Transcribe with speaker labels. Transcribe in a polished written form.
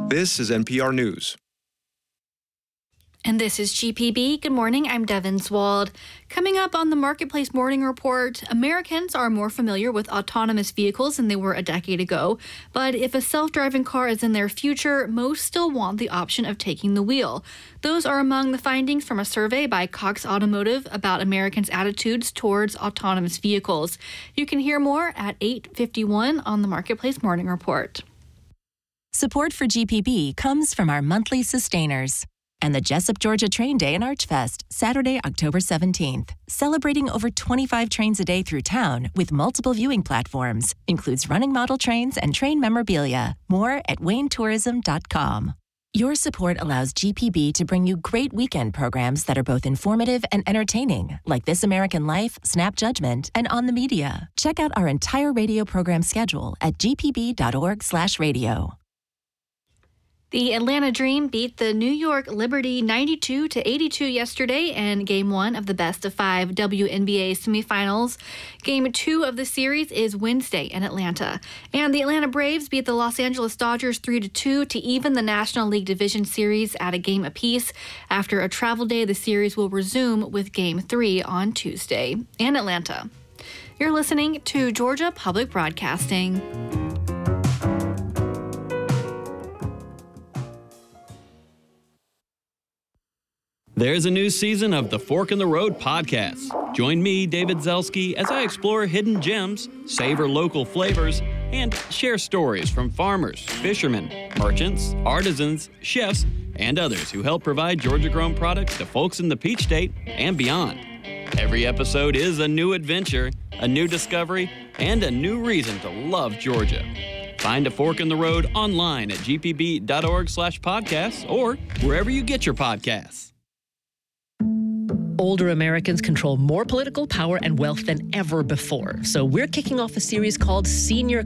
Speaker 1: This is NPR News.
Speaker 2: And this is GPB. Good morning, I'm Devin Swald. Coming up on the Marketplace Morning Report, Americans are more familiar with autonomous vehicles than they were a decade ago. But if a self-driving car is in their future, most still want the option of taking the wheel. Those are among the findings from a survey by Cox Automotive about Americans' attitudes towards autonomous vehicles. You can hear more at 8:51 on the Marketplace Morning Report.
Speaker 3: Support for GPB comes from our monthly sustainers and the Jessup, Georgia Train Day and Archfest, Saturday, October 17th. Celebrating over 25 trains a day through town with multiple viewing platforms. Includes running model trains and train memorabilia. More at waynetourism.com. Your support allows GPB to bring you great weekend programs that are both informative and entertaining, like This American Life, Snap Judgment, and On the Media. Check out our entire radio program schedule at gpb.org/radio.
Speaker 2: The Atlanta Dream beat the New York Liberty 92-82 yesterday in Game 1 of the best-of-5 WNBA semifinals. Game 2 of the series is Wednesday in Atlanta. And the Atlanta Braves beat the Los Angeles Dodgers 3-2 to even the National League Division Series at a game apiece. After a travel day, the series will resume with Game 3 on Tuesday in Atlanta. You're listening to Georgia Public Broadcasting.
Speaker 4: There's a new season of the Fork in the Road podcast. Join me, David Zelski, as I explore hidden gems, savor local flavors, and share stories from farmers, fishermen, merchants, artisans, chefs, and others who help provide Georgia-grown products to folks in the Peach State and beyond. Every episode is a new adventure, a new discovery, and a new reason to love Georgia. Find a Fork in the Road online at gpb.org/podcasts or wherever you get your podcasts.
Speaker 5: Older Americans control more political power and wealth than ever before. So we're kicking off a series called Senior